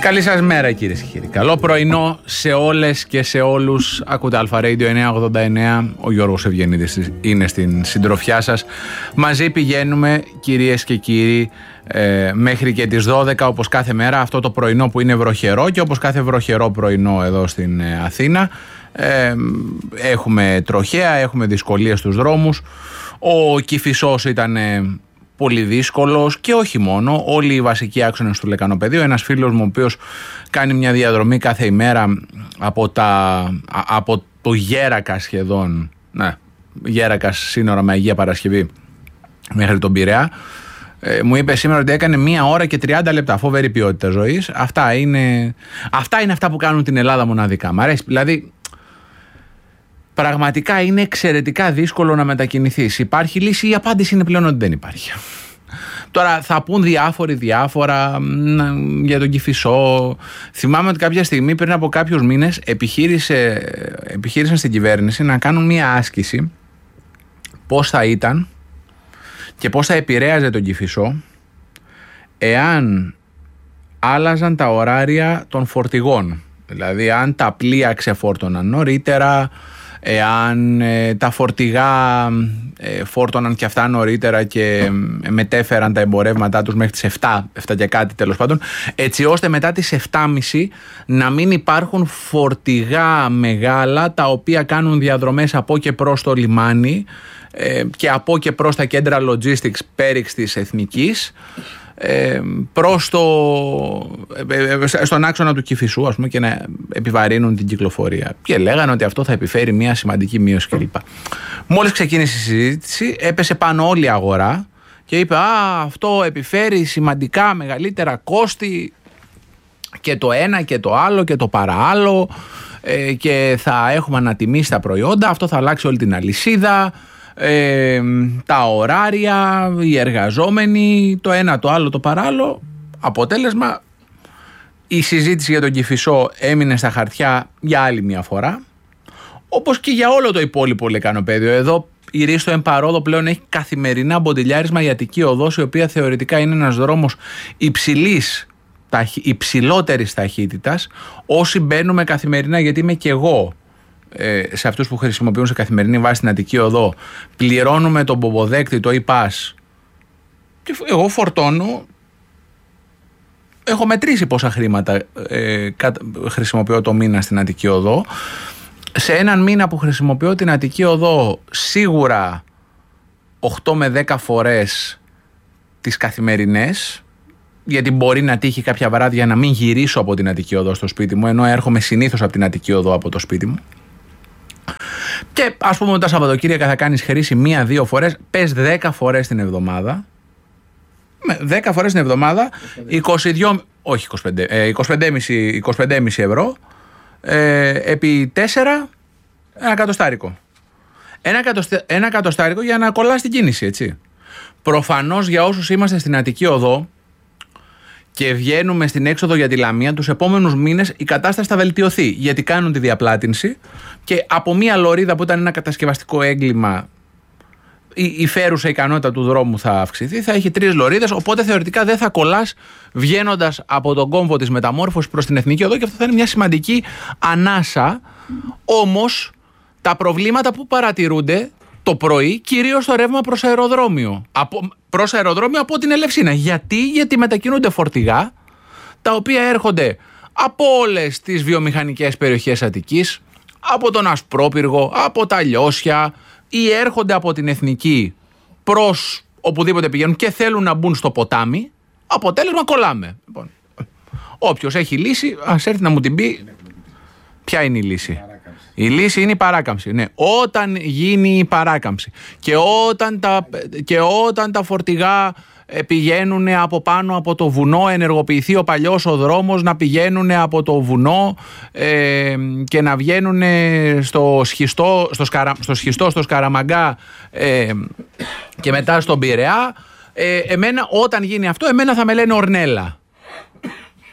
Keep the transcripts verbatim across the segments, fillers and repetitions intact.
Καλή σας μέρα κυρίες και κύριοι. Καλό πρωινό σε όλες και σε όλους. Ακούτε Αλφα Radio εννιακόσια ογδόντα εννέα. Ο Γιώργος Ευγενίδης είναι στην συντροφιά σας. Μαζί πηγαίνουμε κυρίες και κύριοι ε, μέχρι και τις δώδεκα, όπως κάθε μέρα, αυτό το πρωινό που είναι βροχερό και όπως κάθε βροχερό πρωινό εδώ στην ε, Αθήνα. Ε, έχουμε τροχαία, έχουμε δυσκολίες στους δρόμους. Ο Κηφισός ήταν ε, πολύ δύσκολος και όχι μόνο. Όλοι οι βασικοί άξονες του Λεκανοπεδίου. Ένας φίλος μου ο οποίος κάνει μια διαδρομή κάθε ημέρα από, τα, από το Γέρακα σχεδόν, ναι, Γέρακας σύνορα με Αγία Παρασκευή μέχρι τον Πειραιά, ε, μου είπε σήμερα ότι έκανε μία ώρα και τριάντα λεπτά. Φοβερή ποιότητα ζωής. Αυτά είναι, αυτά είναι αυτά που κάνουν την Ελλάδα μοναδικά. Μ' αρέσει. Δηλαδή, πραγματικά είναι εξαιρετικά δύσκολο να μετακινηθείς. Υπάρχει λύση, η απάντηση είναι πλέον ότι δεν υπάρχει. Τώρα θα πούν διάφοροι διάφορα για τον Κηφισό. Θυμάμαι ότι κάποια στιγμή πριν από κάποιους μήνες επιχείρησε, επιχείρησαν στην κυβέρνηση να κάνουν μία άσκηση πώς θα ήταν και πώς θα επηρέαζε τον Κηφισό εάν άλλαζαν τα ωράρια των φορτηγών. Δηλαδή αν τα πλοία ξεφόρτωναν νωρίτερα, εάν ε, τα φορτηγά ε, φόρτωναν και αυτά νωρίτερα και ε, μετέφεραν τα εμπορεύματά τους μέχρι τις εφτά, εφτά και κάτι τέλος πάντων, έτσι ώστε μετά τις εφτά και μισή να μην υπάρχουν φορτηγά μεγάλα τα οποία κάνουν διαδρομές από και προς το λιμάνι ε, και από και προς τα κέντρα logistics πέριξ της Εθνικής, Ε, προς το, ε, στον άξονα του Κηφισού, ας πούμε, και να επιβαρύνουν την κυκλοφορία, και λέγανε ότι αυτό θα επιφέρει μια σημαντική μείωση κλπ. Μόλις ξεκίνησε η συζήτηση έπεσε πάνω όλη η αγορά και είπε α, αυτό επιφέρει σημαντικά μεγαλύτερα κόστη και το ένα και το άλλο και το παραάλλο, ε, και θα έχουμε ανατιμήσει τα προϊόντα, αυτό θα αλλάξει όλη την αλυσίδα, Ε, τα ωράρια, οι εργαζόμενοι, το ένα το άλλο το παράλληλο. Αποτέλεσμα, η συζήτηση για τον Κηφισό έμεινε στα χαρτιά για άλλη μια φορά, όπως και για όλο το υπόλοιπο Λεκανοπέδιο. Εδώ η Ρίστο Εμπαρόδο πλέον έχει καθημερινά μποντιλιάρισμα η Αττική Οδός, η οποία θεωρητικά είναι ένας δρόμος υψηλής, υψηλότερης ταχύτητας. Όσοι μπαίνουμε καθημερινά, γιατί είμαι και εγώ σε αυτούς που χρησιμοποιούν σε καθημερινή βάση την Αττική Οδό, πληρώνουμε τον πομποδέκτη, το e-pass, και εγώ φορτώνω, έχω μετρήσει πόσα χρήματα ε, χρησιμοποιώ το μήνα στην Αττική Οδό. Σε έναν μήνα που χρησιμοποιώ την Αττική Οδό σίγουρα οκτώ με δέκα φορές τις καθημερινές, γιατί μπορεί να τύχει κάποια βράδια να μην γυρίσω από την Αττική Οδό στο σπίτι μου, ενώ έρχομαι συνήθως από την Αττική Οδό από το σπίτι μου. Και ας πούμε ότι τα Σαββατοκύριακα θα κάνεις χρήση μία-δύο φορές, πες δέκα φορές την εβδομάδα. Με δέκα φορές την εβδομάδα, είκοσι δύο, όχι είκοσι πέντε, ε, είκοσι πέντε κόμμα πέντε ευρώ, ε, επί τέσσερα, ένα κατοστάρικο. Ένα, κατοστα, ένα κατοστάρικο για να κολλάς την κίνηση, έτσι. Προφανώς για όσους είμαστε στην Αττική Οδό και βγαίνουμε στην έξοδο για τη Λαμία, τους επόμενους μήνες η κατάσταση θα βελτιωθεί, γιατί κάνουν τη διαπλάτηνση και από μία λωρίδα που ήταν ένα κατασκευαστικό έγκλημα, η, η φέρουσα ικανότητα του δρόμου θα αυξηθεί, θα έχει τρεις λωρίδες, οπότε θεωρητικά δεν θα κολλάς βγαίνοντας από τον κόμβο της μεταμόρφωσης προς την Εθνική Οδό, και αυτό θα είναι μια σημαντική ανάσα. Όμως τα προβλήματα που παρατηρούνται το πρωί, κυρίως το ρεύμα προς αεροδρόμιο. Από, προς αεροδρόμιο από την Ελευσίνα. Γιατί, γιατί μετακινούνται φορτηγά τα οποία έρχονται από όλες τις βιομηχανικές περιοχές Αττικής, από τον Ασπρόπυργο, από τα Λιώσια, ή έρχονται από την Εθνική προς οπουδήποτε πηγαίνουν και θέλουν να μπουν στο ποτάμι. Αποτέλεσμα, κολλάμε. Λοιπόν, όποιος έχει λύση, ας έρθει να μου την πει. Ποια είναι η λύση? Η λύση είναι η παράκαμψη. Ναι, όταν γίνει η παράκαμψη και όταν τα, και όταν τα φορτηγά πηγαίνουν από πάνω από το βουνό, ενεργοποιηθεί ο παλιός ο δρόμος, να πηγαίνουν από το βουνό ε, και να βγαίνουν στο σχιστό, στο, σκαρα, στο σχιστό, στο Σκαραμαγκά ε, και μετά στον Πειραιά. Ε, εμένα, όταν γίνει αυτό, εμένα θα με λένε Ορνέλα.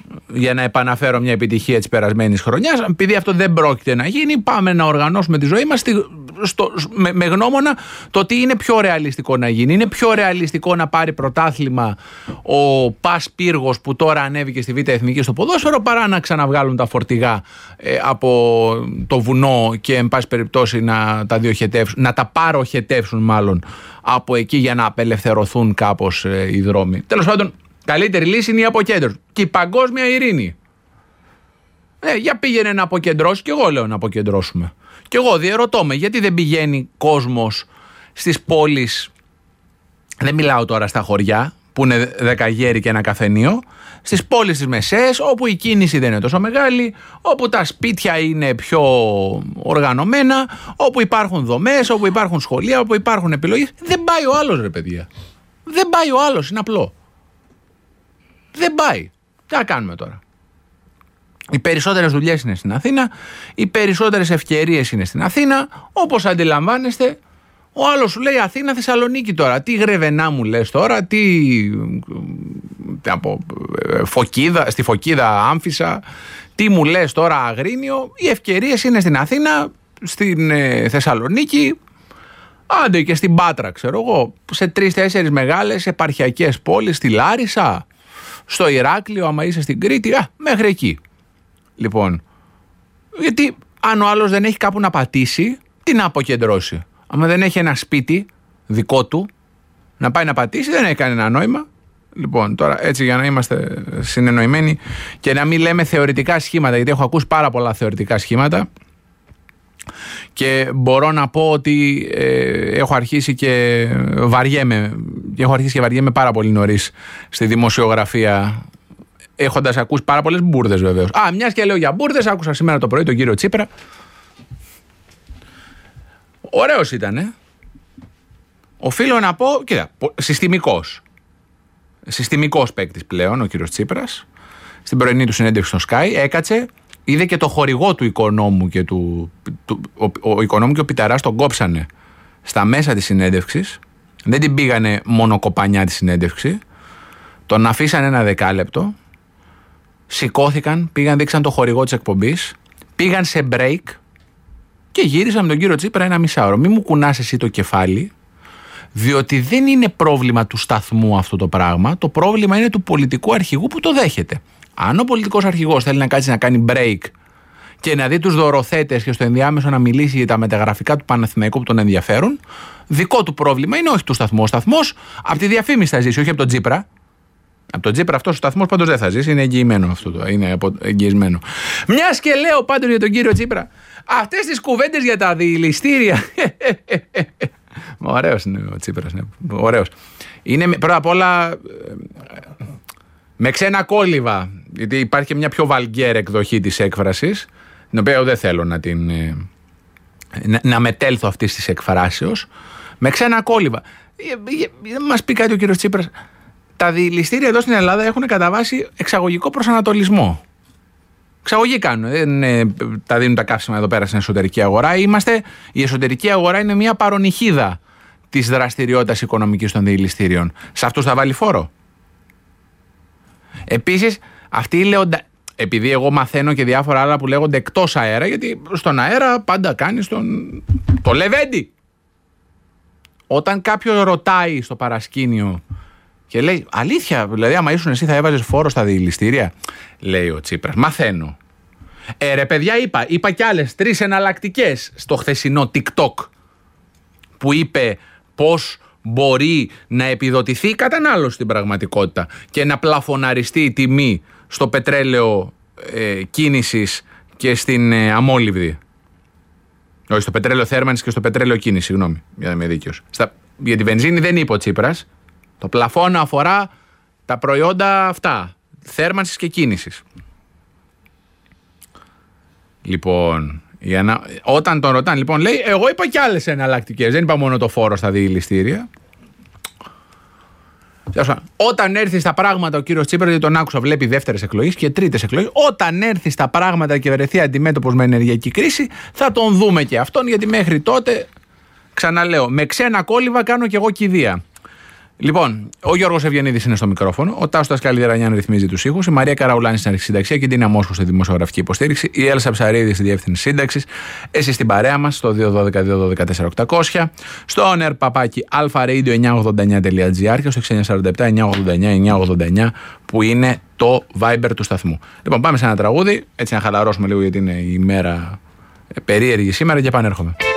για να επαναφέρω μια επιτυχία της περασμένης χρονιάς. Επειδή αυτό δεν πρόκειται να γίνει, πάμε να οργανώσουμε τη ζωή μας στο, με, με γνώμονα το ότι είναι πιο ρεαλιστικό να γίνει. Είναι πιο ρεαλιστικό να πάρει πρωτάθλημα ο Πας Πύργος που τώρα ανέβηκε στη Β' Εθνική στο ποδόσφαιρο, παρά να ξαναβγάλουν τα φορτηγά ε, από το βουνό και εν πάση περιπτώσει να τα διοχετεύσουν, να τα παροχετεύσουν μάλλον από εκεί για να απελευθερωθούν κάπως ε, οι δρόμοι. Τέλος πάντων, καλύτερη λύση είναι η αποκέντρωση και η παγκόσμια ειρήνη. Ε, για πήγαινε να αποκεντρώσει, και εγώ λέω να αποκεντρώσουμε. Και εγώ διερωτώ με, γιατί δεν πηγαίνει κόσμος στις πόλεις, δεν μιλάω τώρα στα χωριά που είναι δεκαγέρι και ένα καφενείο, στις πόλεις τις μεσαίες, όπου η κίνηση δεν είναι τόσο μεγάλη, όπου τα σπίτια είναι πιο οργανωμένα, όπου υπάρχουν δομές, όπου υπάρχουν σχολεία, όπου υπάρχουν επιλογές. Δεν πάει ο άλλος, ρε παιδιά. Δεν πάει ο άλλος, είναι απλό. Δεν πάει. Τι να κάνουμε τώρα. Οι περισσότερες δουλειές είναι στην Αθήνα, οι περισσότερες ευκαιρίες είναι στην Αθήνα, όπως αντιλαμβάνεστε. Ο άλλος σου λέει Αθήνα, Θεσσαλονίκη τώρα. Τι Γρεβενά μου λες τώρα, τι από, Φωκίδα, στη Φωκίδα Άμφισσα, τι μου λες τώρα Αγρίνιο. Οι ευκαιρίες είναι στην Αθήνα, στην ε, Θεσσαλονίκη, άντε και στην Πάτρα, ξέρω εγώ, σε τρεις-τέσσερις μεγάλες επαρχιακές πόλεις, στη Λάρισα, στο Ηράκλειο, άμα είσαι στην Κρήτη, α, μέχρι εκεί. Λοιπόν, γιατί αν ο άλλος δεν έχει κάπου να πατήσει, τι να αποκεντρώσει. Άμα δεν έχει ένα σπίτι δικό του να πάει να πατήσει, δεν έχει κανένα νόημα. Λοιπόν, τώρα έτσι για να είμαστε συνεννοημένοι και να μην λέμε θεωρητικά σχήματα, γιατί έχω ακούσει πάρα πολλά θεωρητικά σχήματα και μπορώ να πω ότι ε, έχω αρχίσει και βαριέμαι έχω αρχίσει και βαριέμαι πάρα πολύ νωρίς στη δημοσιογραφία, έχοντας ακούσει πάρα πολλές μπουρδες βεβαίως. Α, μιας και λέω για μπουρδες, άκουσα σήμερα το πρωί τον κύριο Τσίπρα. Ωραίος ήταν, ε. Οφείλω να πω, κοίτα, συστημικός. Συστημικός παίκτης πλέον ο κύριος Τσίπρας. Στην πρωινή του συνέντευξη στο Sky έκατσε, είδε και το χορηγό του Οικονόμου και του, του ο, ο Οικονόμου και ο Πιταράς τον κόψανε στα μέσα της συνέντευξης. Δεν την πήγανε μόνο κοπανιά τη συνέντευξη. Τον αφήσανε ένα δεκάλεπτο. Σηκώθηκαν, πήγαν, δείξαν το χορηγό της εκπομπής. Πήγαν σε break και γύρισαν με τον κύριο Τσίπρα ένα μισάωρο. Μη μου κουνάς εσύ το κεφάλι, διότι δεν είναι πρόβλημα του σταθμού αυτό το πράγμα. Το πρόβλημα είναι του πολιτικού αρχηγού που το δέχεται. Αν ο πολιτικός αρχηγός θέλει να κάτσει να κάνει break και να δει τους δωροθέτες και στο ενδιάμεσο να μιλήσει για τα μεταγραφικά του Παναθηναϊκού που τον ενδιαφέρουν, δικό του πρόβλημα είναι, όχι του σταθμού. Ο σταθμός από τη διαφήμιση θα ζήσει, όχι από τον Τσίπρα. Από τον Τσίπρα αυτός ο σταθμός πάντως δεν θα ζήσει, είναι εγγυημένο αυτό το, είναι εγγυισμένο. Μιας και λέω πάντως για τον κύριο Τσίπρα, αυτές τις κουβέντες για τα διηληστήρια. Ωραίος είναι ο Τσίπρας, ναι. Ωραίος. Είναι πρώτα απ' όλα με ξένα κόλληβα, γιατί υπάρχει και μια πιο βαλγκέρ εκδοχή της έκφρασης, την οποία εγώ δεν θέλω να την να, να μετέλθω αυτής της εκφράσεως. Με ξένα κόλληβα. Μας πει κάτι ο κύριος Τσίπρας. Τα διηληστήρια εδώ στην Ελλάδα έχουν κατά βάση εξαγωγικό προσανατολισμό. Εξαγωγή κάνουν. Δεν ε, τα δίνουν τα καύσιμα εδώ πέρα στην εσωτερική αγορά. Είμαστε, η εσωτερική αγορά είναι μια παρονυχίδα της δραστηριότητας οικονομικής των διηληστήριων. Σε αυτούς θα βάλει φόρο. Επίσης, αυτοί λέγονται, επειδή εγώ μαθαίνω και διάφορα άλλα που λέγονται εκτός αέρα, γιατί στον αέρα πάντα κάνεις τον, το λεβέντι. Όταν κάποιος ρωτάει στο παρασκήνιο και λέει, αλήθεια, δηλαδή άμα ήσουν εσύ θα έβαζες φόρο στα διηληστήρια, λέει ο Τσίπρας, μαθαίνω. Ε ρε παιδιά, είπα, είπα κι άλλες τρεις εναλλακτικές στο χθεσινό TikTok που είπε πώς μπορεί να επιδοτηθεί η κατανάλωση στην πραγματικότητα και να πλαφωναριστεί η τιμή στο πετρέλαιο ε, κίνησης και στην ε, αμόλυβδη. Όχι, στο πετρέλαιο θέρμανσης και στο πετρέλαιο κίνηση, συγγνώμη, για να είμαι δίκαιος. Στα, για τη βενζίνη δεν είπε ο Τσίπρας. Το πλαφόνο αφορά τα προϊόντα αυτά, θέρμανσης και κίνησης. Λοιπόν, για να, όταν τον ρωτάνε, λοιπόν, λέει, εγώ είπα κι άλλες εναλλακτικές, δεν είπα μόνο το φόρο στα διηληστήρια. Όταν έρθει στα πράγματα ο κύριος Τσίπρας, γιατί τον άκουσα, βλέπει δεύτερες εκλογές και τρίτες εκλογές. Όταν έρθει στα πράγματα και βρεθεί αντιμέτωπος με ενεργειακή κρίση, θα τον δούμε και αυτόν, γιατί μέχρι τότε, ξαναλέω, με ξένα κόλληβα κάνω κι εγώ κηδεία. Λοιπόν, ο Γιώργος Ευγενίδης είναι στο μικρόφωνο, ο Τάσος Τασκαλιδερανιάν ρυθμίζει τους ήχους, η Μαρία Καραουλάνη στην αρχισυνταξία και η Ντίνα Μόσχου στη δημοσιογραφική υποστήριξη, η Έλσα Ψαρίδη στη διεύθυνση σύνταξης, εσείς στην παρέα μας στο δύο ένα δύο δύο ένα δύο τέσσερα οκτακόσια, στο oner παπάκι alfaradio εννιακόσια ογδόντα εννιά τελεία τζι άρ και στο εξήντα σαράντα επτά εννιακόσια ογδόντα εννιά εννιακόσια ογδόντα εννιά που είναι το Viber του σταθμού. Λοιπόν, πάμε σε ένα τραγούδι, έτσι να χαλαρώσουμε λίγο γιατί είναι η μέρα περίεργη σήμερα και επανέρχομαι.